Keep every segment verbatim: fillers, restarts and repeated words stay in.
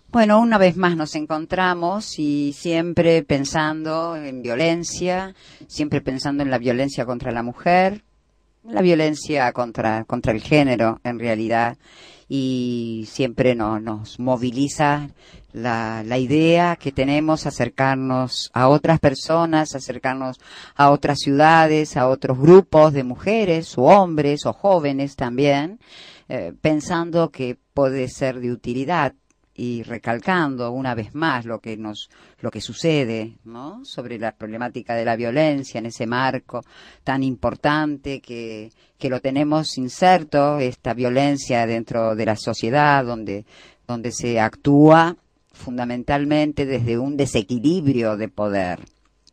Bueno, una vez más nos encontramos y siempre pensando en violencia, siempre pensando en la violencia contra la mujer, la violencia contra, contra el género en realidad, y siempre no, nos moviliza la, la idea que tenemos acercarnos a otras personas, acercarnos a otras ciudades, a otros grupos de mujeres o hombres o jóvenes también, eh, pensando que puede ser de utilidad. Y recalcando una vez más lo que nos, lo que sucede, ¿no? Sobre la problemática de la violencia en ese marco tan importante que, que lo tenemos inserto, esta violencia dentro de la sociedad donde, donde se actúa fundamentalmente desde un desequilibrio de poder.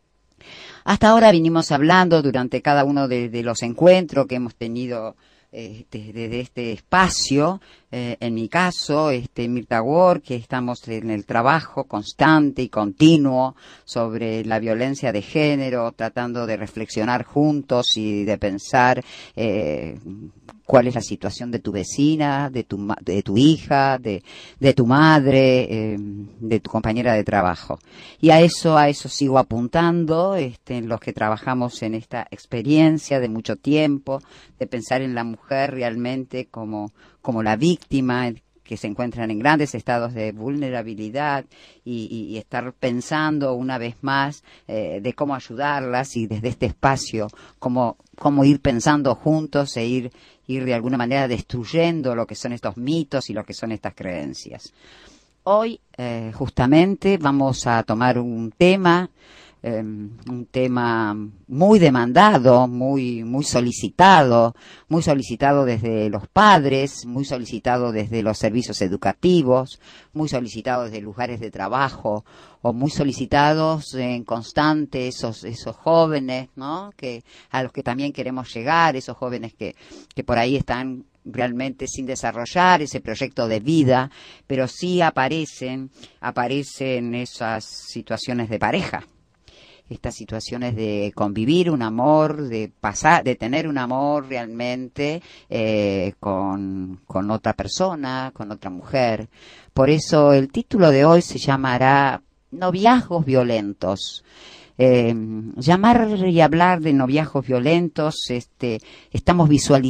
Hasta ahora vinimos hablando durante cada uno de, de los encuentros que hemos tenido Este, desde este espacio, eh, en mi caso, este Mirta Ward, que estamos en el trabajo constante y continuo sobre la violencia de género, tratando de reflexionar juntos y de pensar eh, cuál es la situación de tu vecina, de tu, de tu hija, de, de tu madre, eh, de tu compañera de trabajo. Y a eso, a eso sigo apuntando, este, en los que trabajamos en esta experiencia de mucho tiempo, de pensar en la mujer realmente como, como la víctima, que se encuentran en grandes estados de vulnerabilidad y, y, y estar pensando una vez más eh, de cómo ayudarlas y desde este espacio cómo, cómo ir pensando juntos e ir, ir de alguna manera destruyendo lo que son estos mitos y lo que son estas creencias. Hoy eh, justamente vamos a tomar un tema Eh, un tema muy demandado, muy muy solicitado, muy solicitado desde los padres, muy solicitado desde los servicios educativos, muy solicitado desde lugares de trabajo, o muy solicitados en constante esos esos jóvenes, ¿no? Que a los que también queremos llegar, esos jóvenes que que por ahí están realmente sin desarrollar ese proyecto de vida, pero sí aparecen aparecen esas situaciones de pareja. Estas situaciones de convivir un amor, de pasar, de tener un amor realmente eh, con, con otra persona, con otra mujer. Por eso el título de hoy se llamará Noviazgos Violentos. Eh, llamar y hablar de noviazgos violentos, este, estamos visualizando